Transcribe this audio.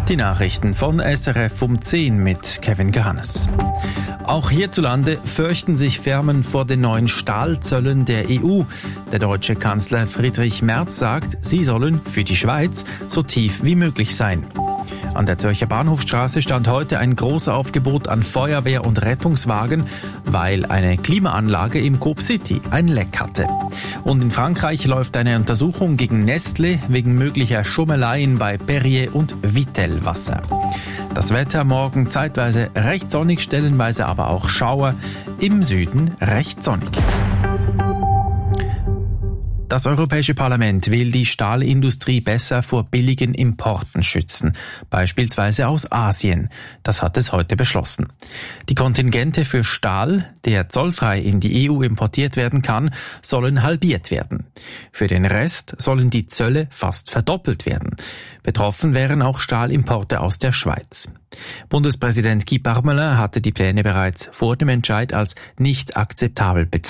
Die Nachrichten von SRF um 10 mit Kevin Gahannes. Auch hierzulande fürchten sich Firmen vor den neuen Stahlzöllen der EU. Der deutsche Kanzler Friedrich Merz sagt, sie sollen für die Schweiz so tief wie möglich sein. An der Zürcher Bahnhofstraße stand heute ein großes Aufgebot an Feuerwehr- und Rettungswagen, weil eine Klimaanlage im Coop City ein Leck hatte. Und in Frankreich läuft eine Untersuchung gegen Nestlé wegen möglicher Schummeleien bei Perrier und Vittel Wasser. Das Wetter morgen zeitweise recht sonnig, stellenweise aber auch Schauer, im Süden recht sonnig. Das Europäische Parlament will die Stahlindustrie besser vor billigen Importen schützen, beispielsweise aus Asien. Das hat es heute beschlossen. Die Kontingente für Stahl, der zollfrei in die EU importiert werden kann, sollen halbiert werden. Für den Rest sollen die Zölle fast verdoppelt werden. Betroffen wären auch Stahlimporte aus der Schweiz. Bundespräsident Guy Parmelin hatte die Pläne bereits vor dem Entscheid als nicht akzeptabel bezeichnet.